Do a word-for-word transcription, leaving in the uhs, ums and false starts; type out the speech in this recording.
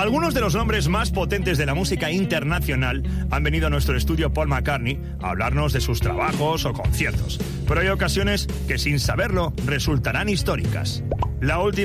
Algunos de los nombres más potentes de la música internacional han venido a nuestro estudio Paul McCartney a hablarnos de sus trabajos o conciertos, pero hay ocasiones que sin saberlo resultarán históricas. La última